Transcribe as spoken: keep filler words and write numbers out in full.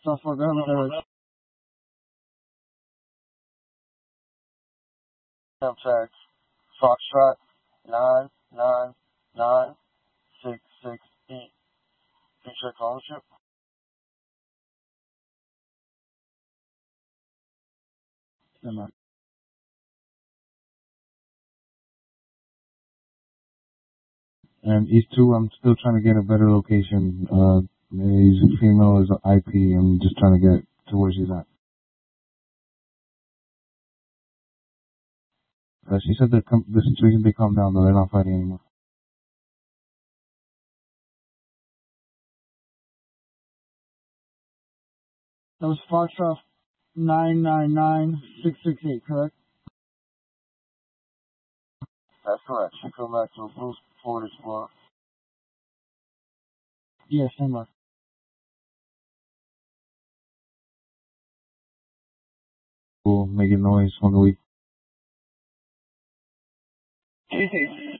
Software government. Contact Foxtrot nine nine nine six six eight. Feature ownership. Stand by. And East two, I'm still trying to get a better location. Uh, he's a female, is I P. I'm just trying to get to where she's at. Uh, she said that com- the situation they calmed down, though they're not fighting anymore. That was Foxtrot nine nine nine six six eight, correct? That's correct. She come back to a full Ford Explorer. Yes, stand by. Cool, making noise on the week. G T.